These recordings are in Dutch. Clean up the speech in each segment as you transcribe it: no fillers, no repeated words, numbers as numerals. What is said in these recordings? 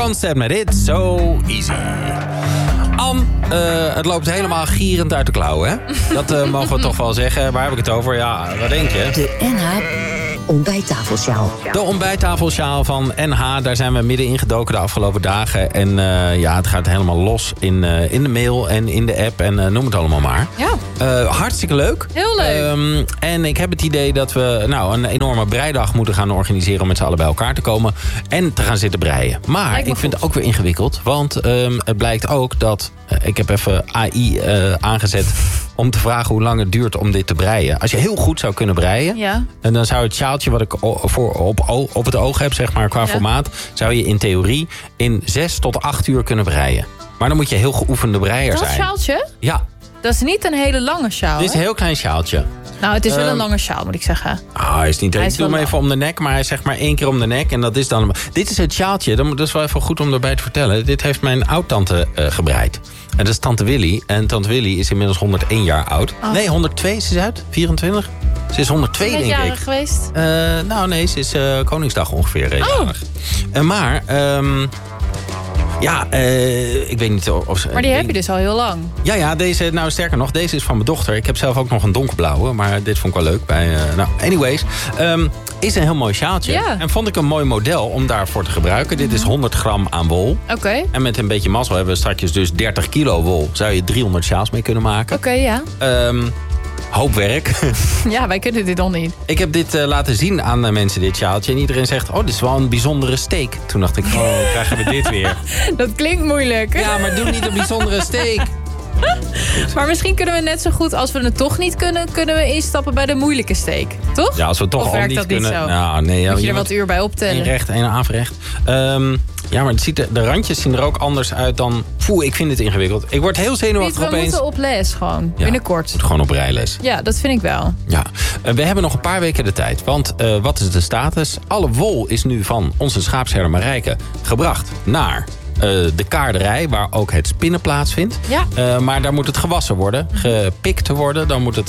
Ronstadt met It So Easy. Ann, het loopt helemaal gierend uit de klauwen, hè? Dat mogen we toch wel zeggen. Waar heb ik het over? Ja, wat denk je? De NH ontbijttafelsjaal. De ontbijttafelsjaal van NH, daar zijn we midden in gedoken de afgelopen dagen. En het gaat helemaal los in de mail en in de app en noem het allemaal maar. Ja. Hartstikke leuk. Heel leuk. En ik heb het idee dat we een enorme breidag moeten gaan organiseren om met z'n allen bij elkaar te komen en te gaan zitten breien. Maar ik vind het ook weer ingewikkeld, want het blijkt ook dat, ik heb even AI aangezet om te vragen hoe lang het duurt om dit te breien. Als je heel goed zou kunnen breien, en dan zou het sjaaltje wat ik op het oog heb, zeg maar, qua formaat, zou je in theorie in 6 tot 8 uur kunnen breien. Maar dan moet je heel geoefende breier zijn. Dat sjaaltje? Ja. Dat is niet een hele lange sjaal. Dit is een heel klein sjaaltje. Nou, het is wel een lange sjaal, moet ik zeggen. Hij is niet. Ik doe hem even om de nek, maar hij zegt maar 1 keer om de nek. En dat is dan. Dit is het sjaaltje. Dat is wel even goed om erbij te vertellen. Dit heeft mijn oud-tante gebreid. En dat is tante Willy. En tante Willy is inmiddels 101 jaar oud. Oh. Nee, 102 is ze uit. 24. Ze is 102, denk ik. Is jarig geweest? Nee, ze is Koningsdag ongeveer jarig. Maar ik weet niet of ze... Maar die heb je dus al heel lang. Ja, deze, nou sterker nog, deze is van mijn dochter. Ik heb zelf ook nog een donkerblauwe, maar dit vond ik wel leuk. Anyways, is een heel mooi sjaaltje. Ja. En vond ik een mooi model om daarvoor te gebruiken. Dit is 100 gram aan wol. Oké. En met een beetje mazzel hebben we straks dus 30 kilo wol. Zou je 300 sjaals mee kunnen maken. Oké, ja. Hoop werk. Ja, wij kunnen dit nog niet. Ik heb dit laten zien aan mensen, dit sjaaltje. En iedereen zegt, dit is wel een bijzondere steek. Toen dacht ik, krijgen we dit weer. Dat klinkt moeilijk. Ja, maar doe niet een bijzondere steek. Maar misschien kunnen we net zo goed, als we het toch niet kunnen we instappen bij de moeilijke steek. Toch? Ja, als we het toch al niet kunnen. Niet nou, nee, moet je er wat uur bij optellen. 1 recht, 1 afrecht. Maar de randjes zien er ook anders uit dan... ik vind het ingewikkeld. Ik word heel zenuwachtig opeens. We moeten op les gewoon, binnenkort. Moet gewoon op rijles. Ja, dat vind ik wel. Ja, we hebben nog een paar weken de tijd. Want wat is de status? Alle wol is nu van onze schaapsherder Marijke gebracht naar de kaarderij, waar ook het spinnen plaatsvindt. Ja. Maar daar moet het gewassen worden, gepikt worden. Dan moet het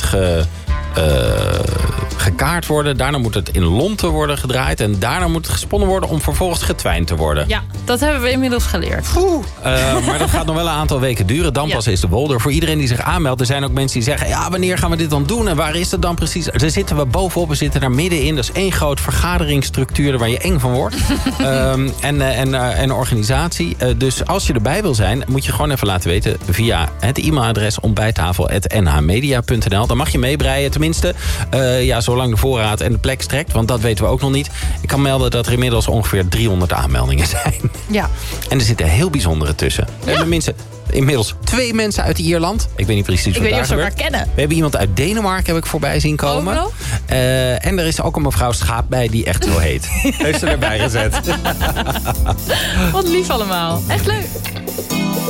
gekaard worden. Daarna moet het in lonten worden gedraaid. En daarna moet het gesponnen worden om vervolgens getwijnd te worden. Ja, dat hebben we inmiddels geleerd. Maar dat gaat nog wel een aantal weken duren. Dan pas is de wol er. Voor iedereen die zich aanmeldt. Er zijn ook mensen die zeggen, wanneer gaan we dit dan doen? En waar is het dan precies? Daar zitten we bovenop. We zitten daar middenin. Dat is één groot vergaderingsstructuur waar je eng van wordt. En organisatie. Dus als je erbij wil zijn, moet je gewoon even laten weten via het e-mailadres ontbijttafel@nhmedia.nl. Dan mag je meebreien. Tenminste, zolang de voorraad en de plek strekt. Want dat weten we ook nog niet. Ik kan melden dat er inmiddels ongeveer 300 aanmeldingen zijn. Ja. En er zitten heel bijzondere tussen. We hebben inmiddels 2 mensen uit Ierland. Ik weet niet precies wat daar gebeurt. Ik weet niet of ze elkaar kennen. We hebben iemand uit Denemarken, heb ik voorbij zien komen. En er is ook een mevrouw Schaap bij die echt zo heet. Heeft ze erbij gezet. Wat lief allemaal. Echt leuk.